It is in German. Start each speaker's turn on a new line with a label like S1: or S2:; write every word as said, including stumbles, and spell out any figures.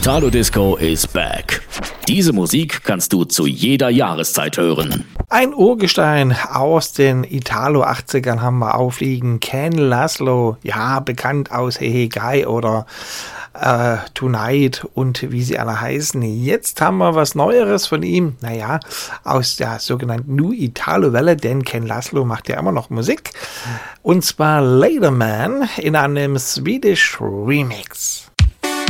S1: Italo Disco is back. Diese Musik kannst du zu jeder Jahreszeit hören.
S2: Ein Urgestein aus den Italo-achtzigern haben wir aufliegen. Ken Laszlo, ja, bekannt aus Hey Hey Guy oder äh, Tonight und wie sie alle heißen. Jetzt haben wir was Neueres von ihm, naja, aus der sogenannten New Italo-Welle, denn Ken Laszlo macht ja immer noch Musik. Und zwar Later Man in einem Swedish Remix.